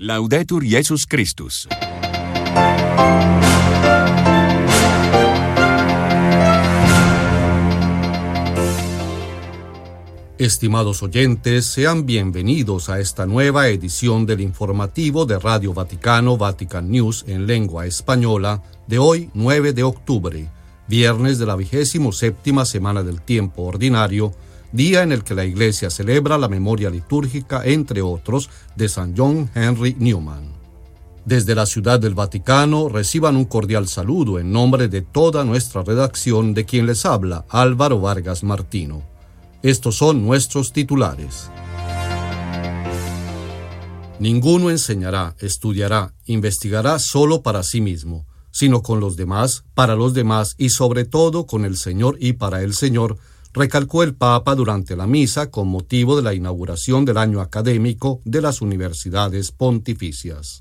Laudetur Jesus Christus. Estimados oyentes, sean bienvenidos a esta nueva edición del informativo de Radio Vaticano, Vatican News en lengua española, de hoy 9 de octubre, viernes de la 27ª semana del tiempo ordinario, día en el que la Iglesia celebra la memoria litúrgica, entre otros, de San John Henry Newman. Desde la Ciudad del Vaticano reciban un cordial saludo en nombre de toda nuestra redacción, de quien les habla Álvaro Vargas Martino. Estos son nuestros titulares. Ninguno enseñará, estudiará, investigará solo para sí mismo, sino con los demás, para los demás y sobre todo con el Señor y para el Señor, recalcó el Papa durante la misa con motivo de la inauguración del año académico de las universidades pontificias.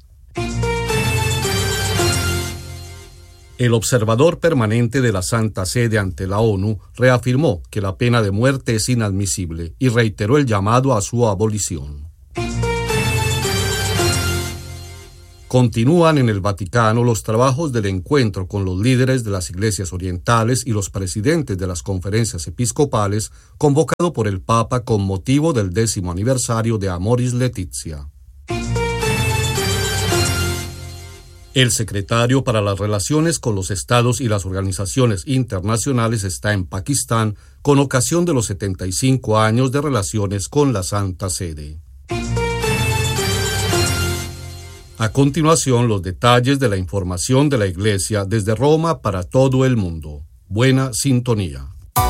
El observador permanente de la Santa Sede ante la ONU reafirmó que la pena de muerte es inadmisible y reiteró el llamado a su abolición. Continúan en el Vaticano los trabajos del encuentro con los líderes de las iglesias orientales y los presidentes de las conferencias episcopales convocado por el Papa con motivo del 10º aniversario de Amoris Laetitia. El secretario para las relaciones con los estados y las organizaciones internacionales está en Pakistán con ocasión de los 75 años de relaciones con la Santa Sede. A continuación, los detalles de la información de la Iglesia desde Roma para todo el mundo. Buena sintonía.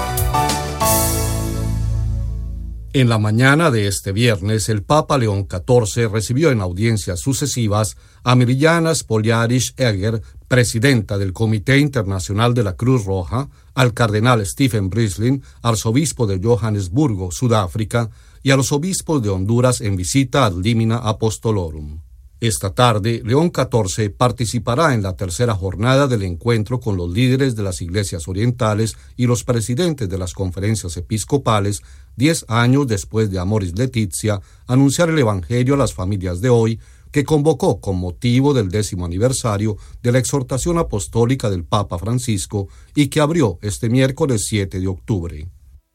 En la mañana de este viernes, el Papa León XIV recibió en audiencias sucesivas a Mirjana Spoljarić-Egger, presidenta del Comité Internacional de la Cruz Roja, al cardenal Stephen Breslin, arzobispo de Johannesburgo, Sudáfrica, y a los obispos de Honduras en visita ad limina apostolorum. Esta tarde, León XIV participará en la tercera jornada del encuentro con los líderes de las iglesias orientales y los presidentes de las conferencias episcopales, 10 años después de Amoris Laetitia, anunciar el Evangelio a las familias de hoy, que convocó con motivo del 10º aniversario de la exhortación apostólica del Papa Francisco y que abrió este miércoles 7 de octubre.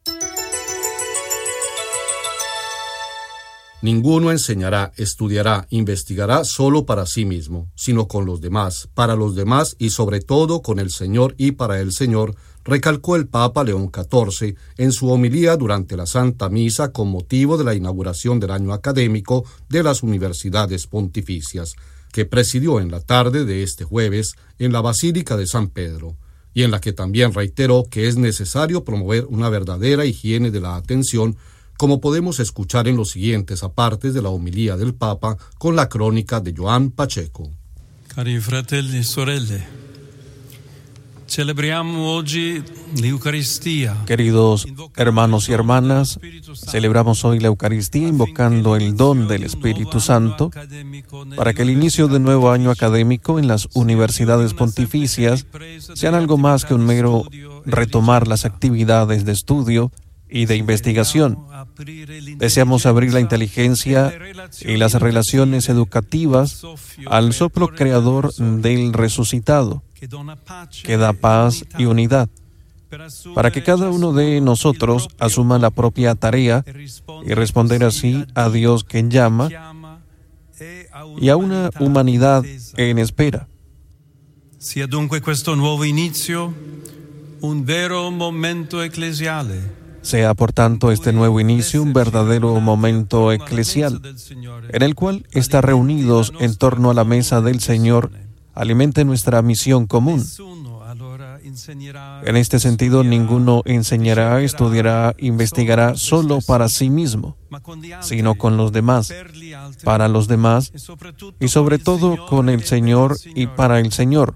Ninguno enseñará, estudiará, investigará solo para sí mismo, sino con los demás, para los demás y sobre todo con el Señor y para el Señor, recalcó el Papa León XIV en su homilía durante la Santa Misa con motivo de la inauguración del año académico de las universidades pontificias, que presidió en la tarde de este jueves en la Basílica de San Pedro, y en la que también reiteró que es necesario promover una verdadera higiene de la atención, como podemos escuchar en los siguientes apartes de la homilía del Papa con la crónica de Joan Pacheco. Cari fratelli e sorelle, celebriamo oggi l'Eucaristía. Queridos hermanos y hermanas, celebramos hoy la Eucaristía invocando el don del Espíritu Santo para que el inicio del nuevo año académico en las universidades pontificias sean algo más que un mero retomar las actividades de estudio y de investigación. Deseamos abrir la inteligencia y las relaciones educativas al soplo creador del resucitado, que da paz y unidad, para que cada uno de nosotros asuma la propia tarea y responder así a Dios que llama y a una humanidad en espera. Sia dunque questo nuovo inizio un vero momento eclesiale. Sea, por tanto, este nuevo inicio un verdadero momento eclesial, en el cual estar reunidos en torno a la mesa del Señor alimente nuestra misión común. En este sentido, ninguno enseñará, estudiará, investigará solo para sí mismo, sino con los demás, para los demás y sobre todo con el Señor y para el Señor.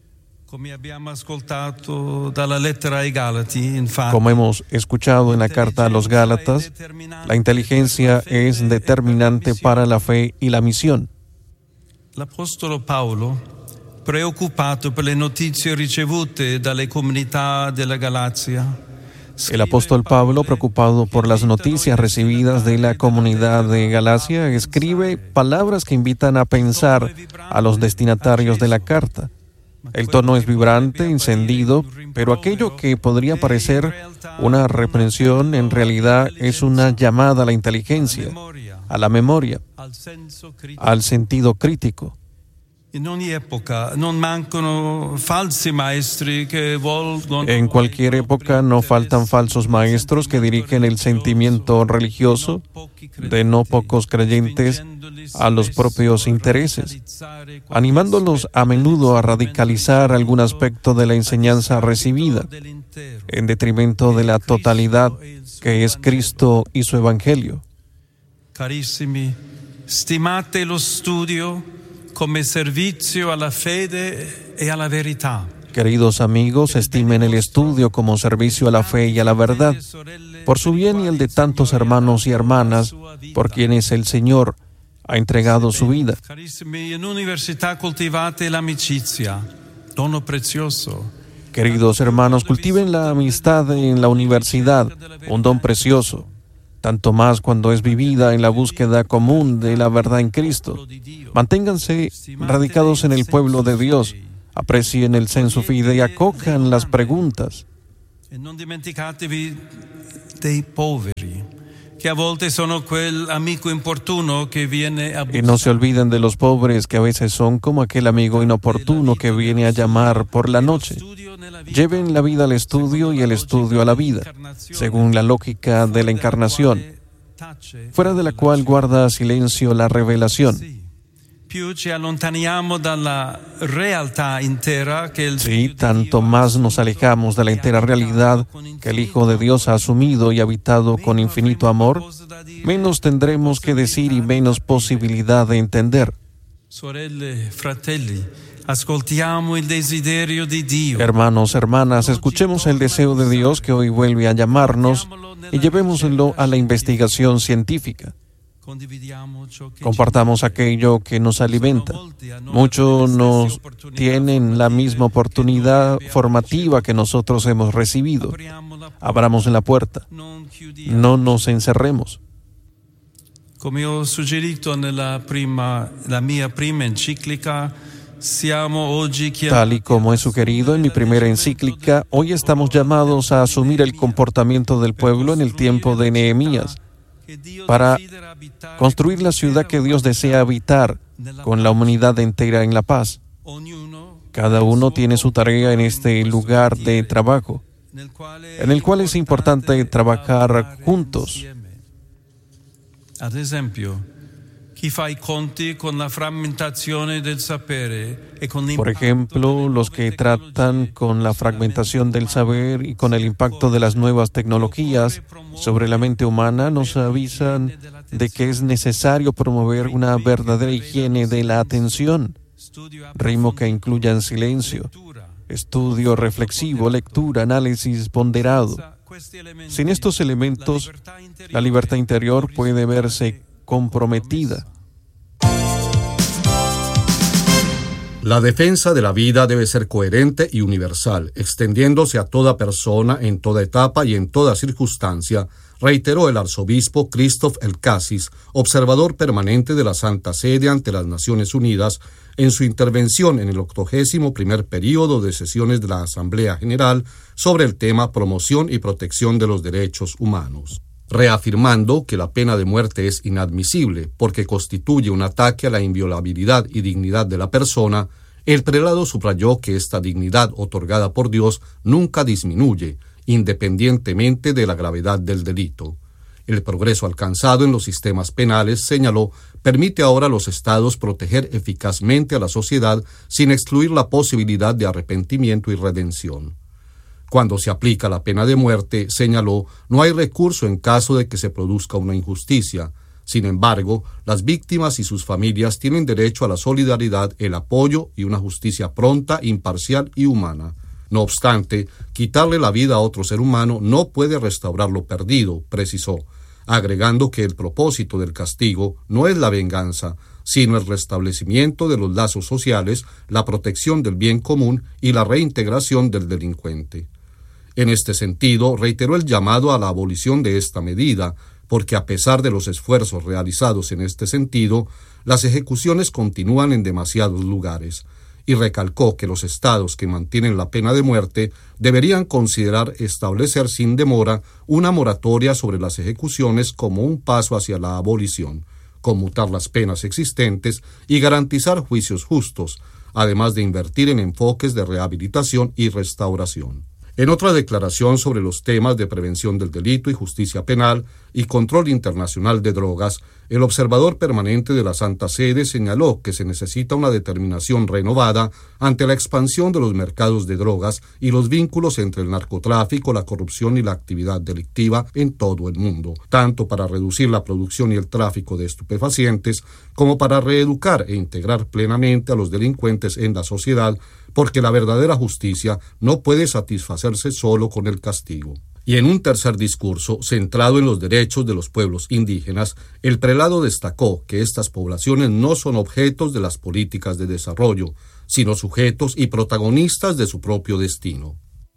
Como hemos escuchado en la carta a los Gálatas, la inteligencia es determinante para la fe y la misión. L'Apostolo Paolo, preoccupato per le notizie ricevute dalle comunità della Galazia, El apóstol Pablo, preocupado por las noticias recibidas de la comunidad de Galacia, escribe palabras que invitan a pensar a los destinatarios de la carta. El tono es vibrante, encendido, pero aquello que podría parecer una reprensión en realidad es una llamada a la inteligencia, a la memoria, al sentido crítico. En cualquier época no faltan falsos maestros que dirigen el sentimiento religioso de no pocos creyentes a los propios intereses, animándolos a menudo a radicalizar algún aspecto de la enseñanza recibida, en detrimento de la totalidad que es Cristo y su Evangelio. Carissimi, stimate lo studio come servizio alla fede e alla verità. Queridos amigos, estimen el estudio como servicio a la fe y a la verdad, por su bien y el de tantos hermanos y hermanas, por quienes el Señor ha entregado su vida. Carissimi, in università coltivate l'amicizia, dono prezioso. Queridos hermanos, cultiven la amistad en la universidad, un don precioso, tanto más cuando es vivida en la búsqueda común de la verdad en Cristo. Manténganse radicados en el pueblo de Dios, aprecien el sensu fide y acojan las preguntas. E non dimenticatevi dei poveri, che a volte sono quel amico importuno que viene a Y no se olviden de los pobres, que a veces son como aquel amigo inoportuno que viene a llamar por la noche. Lleven la vida al estudio y el estudio a la vida, según la lógica de la encarnación, fuera de la cual guarda silencio la revelación. Sí, tanto más nos alejamos de la entera realidad que el Hijo de Dios ha asumido y habitado con infinito amor, menos tendremos que decir y menos posibilidad de entender. Sorelle, fratelli, ascoltiamo il desiderio di Dio. Hermanos, hermanas, escuchemos el deseo de Dios que hoy vuelve a llamarnos y llevémoslo a la investigación científica. Compartamos aquello que nos alimenta. Muchos nos tienen la misma oportunidad formativa que nosotros hemos recibido. Abramos la puerta. No nos encerremos. Come ho suggerito nella la mia prima encíclica, siamo oggi Tal y como he sugerido en mi primera encíclica, hoy estamos llamados a asumir el comportamiento del pueblo en el tiempo de Nehemías, para construir la ciudad que Dios desea habitar con la humanidad entera en la paz. Cada uno tiene su tarea en este lugar de trabajo, en el cual es importante trabajar juntos. Ad esempio, chi fa i conti con la frammentazione del sapere e con Por ejemplo, los que tratan con la fragmentación del saber y con el impacto de las nuevas tecnologías sobre la mente humana nos avisan de que es necesario promover una verdadera higiene de la atención, ritmo que incluya en silencio, estudio reflexivo, lectura, análisis ponderado. Sin estos elementos, la libertad interior puede verse comprometida. La defensa de la vida debe ser coherente y universal, extendiéndose a toda persona, en toda etapa y en toda circunstancia, reiteró el arzobispo Christoph Elcassis, observador permanente de la Santa Sede ante las Naciones Unidas, en su intervención en el 81º período de sesiones de la Asamblea General sobre el tema promoción y protección de los derechos humanos, reafirmando que la pena de muerte es inadmisible porque constituye un ataque a la inviolabilidad y dignidad de la persona. El prelado subrayó que esta dignidad otorgada por Dios nunca disminuye, independientemente de la gravedad del delito. El progreso alcanzado en los sistemas penales, señaló, permite ahora a los estados proteger eficazmente a la sociedad sin excluir la posibilidad de arrepentimiento y redención. Cuando se aplica la pena de muerte, señaló, no hay recurso en caso de que se produzca una injusticia. Sin embargo, las víctimas y sus familias tienen derecho a la solidaridad, el apoyo y una justicia pronta, imparcial y humana. No obstante, quitarle la vida a otro ser humano no puede restaurar lo perdido, precisó, agregando que el propósito del castigo no es la venganza, sino el restablecimiento de los lazos sociales, la protección del bien común y la reintegración del delincuente. En este sentido, reiteró el llamado a la abolición de esta medida, porque a pesar de los esfuerzos realizados en este sentido, las ejecuciones continúan en demasiados lugares, y recalcó que los estados que mantienen la pena de muerte deberían considerar establecer sin demora una moratoria sobre las ejecuciones como un paso hacia la abolición, conmutar las penas existentes y garantizar juicios justos, además de invertir en enfoques de rehabilitación y restauración. En otra declaración sobre los temas de prevención del delito y justicia penal y control internacional de drogas, el observador permanente de la Santa Sede señaló que se necesita una determinación renovada ante la expansión de los mercados de drogas y los vínculos entre el narcotráfico, la corrupción y la actividad delictiva en todo el mundo, tanto para reducir la producción y el tráfico de estupefacientes como para reeducar e integrar plenamente a los delincuentes en la sociedad, porque la verdadera justicia no puede satisfacerse solo con el castigo. Y en un tercer discurso, centrado en los derechos de los pueblos indígenas, el prelado destacó que estas poblaciones no son objetos de las políticas de desarrollo, sino sujetos y protagonistas de su propio destino.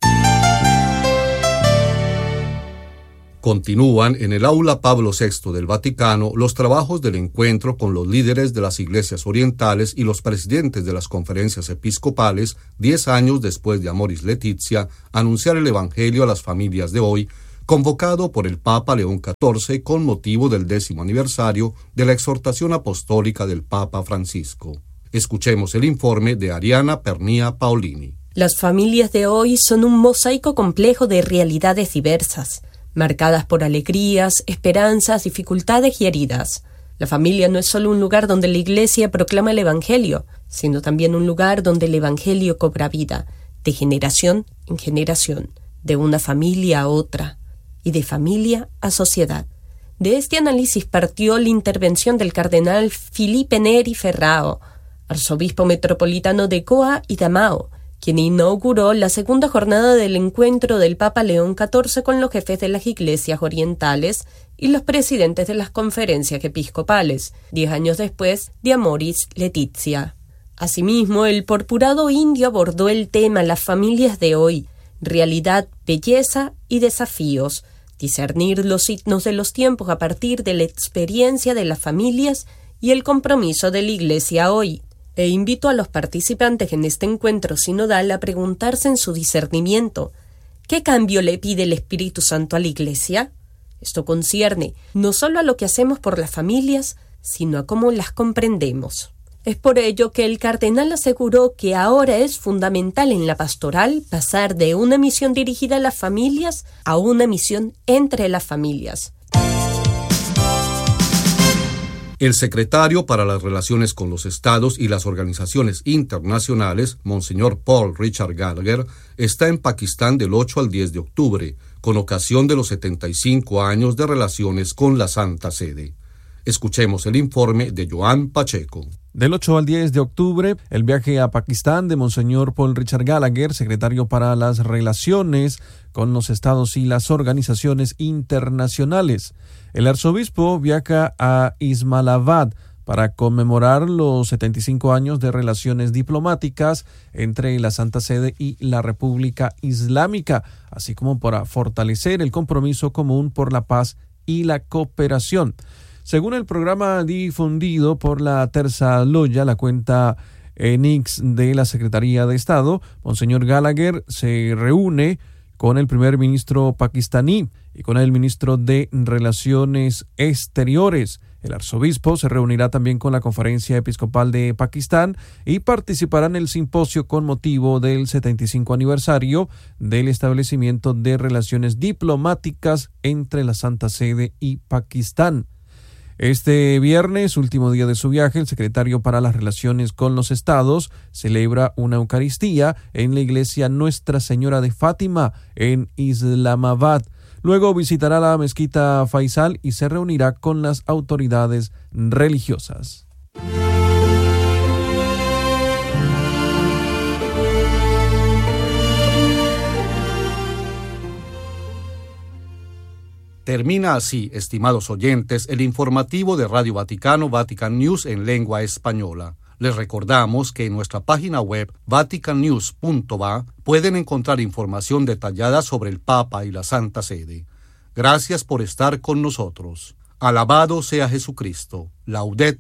Continúan en el Aula Pablo VI del Vaticano los trabajos del encuentro con los líderes de las iglesias orientales y los presidentes de las conferencias episcopales 10 años después de Amoris Laetitia anunciar el Evangelio a las familias de hoy, convocado por el Papa León XIV con motivo del 10º aniversario de la exhortación apostólica del Papa Francisco. Escuchemos el informe de Ariana Pernía Paolini. Las familias de hoy son un mosaico complejo de realidades diversas, marcadas por alegrías, esperanzas, dificultades y heridas. La familia no es solo un lugar donde la Iglesia proclama el Evangelio, sino también un lugar donde el Evangelio cobra vida, de generación en generación, de una familia a otra, y de familia a sociedad. De este análisis partió la intervención del cardenal Filipe Neri Ferrao, arzobispo metropolitano de Coa y Damao, quien inauguró la segunda jornada del encuentro del Papa León XIV con los jefes de las iglesias orientales y los presidentes de las conferencias episcopales, 10 años después de Amoris Laetitia. Asimismo, el purpurado indio abordó el tema Las familias de hoy, realidad, belleza y desafíos, discernir los signos de los tiempos a partir de la experiencia de las familias y el compromiso de la Iglesia hoy. E invito a los participantes en este encuentro sinodal a preguntarse en su discernimiento, ¿qué cambio le pide el Espíritu Santo a la Iglesia? Esto concierne no solo a lo que hacemos por las familias, sino a cómo las comprendemos. Es por ello que el cardenal aseguró que ahora es fundamental en la pastoral pasar de una misión dirigida a las familias a una misión entre las familias. El secretario para las Relaciones con los Estados y las organizaciones internacionales, Monseñor Paul Richard Gallagher, está en Pakistán del 8 al 10 de octubre, con ocasión de los 75 años de relaciones con la Santa Sede. Escuchemos el informe de Joan Pacheco. Del 8 al 10 de octubre, el viaje a Pakistán de Monseñor Paul Richard Gallagher, secretario para las Relaciones con los Estados y las organizaciones internacionales. El arzobispo viaja a Islamabad para conmemorar los 75 años de relaciones diplomáticas entre la Santa Sede y la República Islámica, así como para fortalecer el compromiso común por la paz y la cooperación. Según el programa difundido por la Terza Loya, la cuenta en X de la Secretaría de Estado, Monseñor Gallagher se reúne con el primer ministro pakistaní y con el ministro de Relaciones Exteriores. El arzobispo se reunirá también con la Conferencia Episcopal de Pakistán y participará en el simposio con motivo del 75 aniversario del establecimiento de relaciones diplomáticas entre la Santa Sede y Pakistán. Este viernes, último día de su viaje, el secretario para las Relaciones con los Estados celebra una Eucaristía en la iglesia Nuestra Señora de Fátima en Islamabad. Luego visitará la mezquita Faisal y se reunirá con las autoridades religiosas. Termina así, estimados oyentes, el informativo de Radio Vaticano, Vatican News en lengua española. Les recordamos que en nuestra página web vaticannews.va pueden encontrar información detallada sobre el Papa y la Santa Sede. Gracias por estar con nosotros. Alabado sea Jesucristo. Laudetur